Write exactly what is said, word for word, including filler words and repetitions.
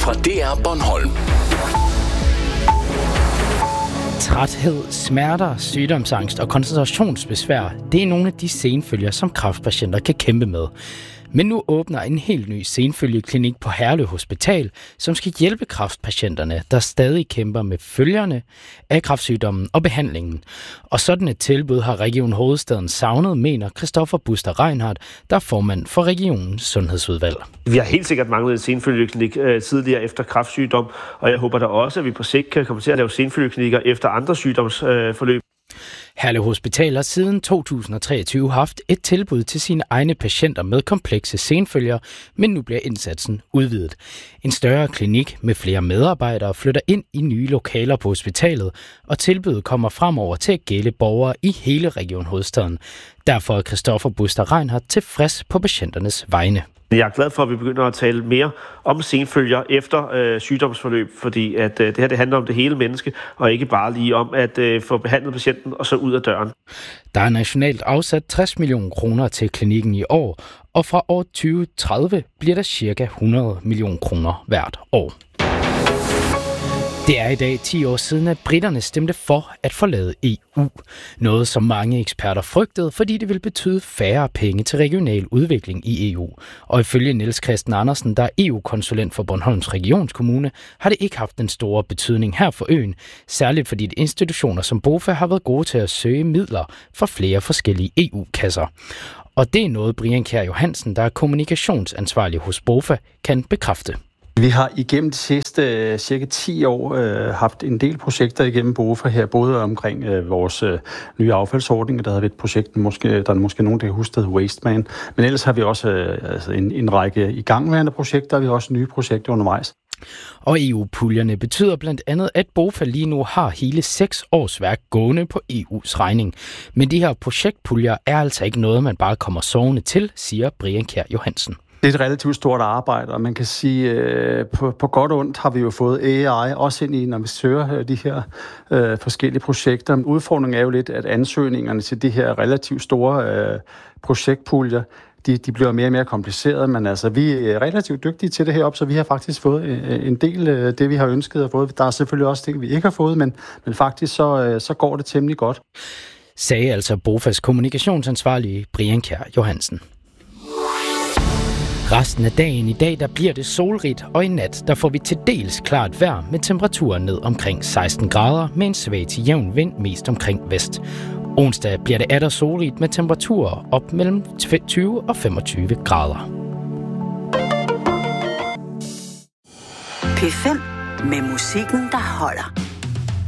fra D R Bornholm. Træthed, smerter, sygdomsangst og koncentrationsbesvær, det er nogle af de senfølger, som kræftpatienter kan kæmpe med. Men nu åbner en helt ny senfølgeklinik på Herlev Hospital, som skal hjælpe kræftpatienterne, der stadig kæmper med følgerne af kræftsygdommen og behandlingen. Og sådan et tilbud har Region Hovedstaden savnet, mener Christoffer Buster Reinhardt, der er formand for regionens sundhedsudvalg. Vi har helt sikkert manglet en senfølgeklinik øh, tidligere efter kræftsygdom, og jeg håber da også, at vi på sigt kan komme til at lave senfølgeklinikker efter andre sygdomsforløb. Øh, Herlev Hospital har siden to tusind og treogtyve haft et tilbud til sine egne patienter med komplekse senfølger, men nu bliver indsatsen udvidet. En større klinik med flere medarbejdere flytter ind i nye lokaler på hospitalet, og tilbuddet kommer fremover til at gælde borgere i hele Region Hovedstaden. Derfor er Christoffer Buster Reinhardt tilfreds på patienternes vegne. Jeg er glad for, at vi begynder at tale mere om senfølger efter øh, sygdomsforløb, fordi at, øh, det her det handler om det hele menneske, og ikke bare lige om at øh, få behandlet patienten og så ud af døren. Der er nationalt afsat tres millioner kroner til klinikken i år, og fra år tyve tredive bliver der ca. hundrede millioner kroner hvert år. Det er i dag ti år siden, at briterne stemte for at forlade E U. Noget, som mange eksperter frygtede, fordi det ville betyde færre penge til regional udvikling i E U. Og ifølge Niels Christen Andersen, der er E U-konsulent for Bornholms Regionskommune, har det ikke haft den store betydning her for øen. Særligt fordi institutioner som BOFA har været gode til at søge midler fra flere forskellige E U-kasser. Og det er noget, Brian Kjær Johansen, der er kommunikationsansvarlig hos BOFA, kan bekræfte. Vi har igennem de sidste cirka ti år øh, haft en del projekter igennem BOFA her, både omkring øh, vores øh, nye affaldsordning, der havde et projekt, måske, der er måske nogen, der kan huske, der hedder Wasteman, men ellers har vi også øh, altså en, en række igangværende projekter, og vi har også nye projekter undervejs. Og E U-puljerne betyder blandt andet, at BOFA lige nu har hele seks års værk gående på E U's regning. Men de her projektpuljer er altså ikke noget, man bare kommer sovende til, siger Brian Kjær Johansen. Det er et relativt stort arbejde, og man kan sige, øh, på, på godt og ondt har vi jo fået A I også ind i, når vi søger de her øh, forskellige projekter. Udfordringen er jo lidt, at ansøgningerne til de her relativt store øh, projektpuljer, de, de bliver mere og mere komplicerede, men altså, vi er relativt dygtige til det heroppe, så vi har faktisk fået øh, en del af øh, det, vi har ønsket at få. Der er selvfølgelig også ting, vi ikke har fået, men, men faktisk så, øh, så går det temmelig godt. Sagde altså BOFAs kommunikationsansvarlige Brian Kjær Johansen. Resten af dagen i dag, der bliver det solrigt, og i nat, der får vi til dels klart vejr med temperaturen ned omkring seksten grader med en svag til jævn vind mest omkring vest. Onsdag bliver det atter solrigt med temperaturer op mellem tyve og femogtyve grader. P fem med musikken, der holder.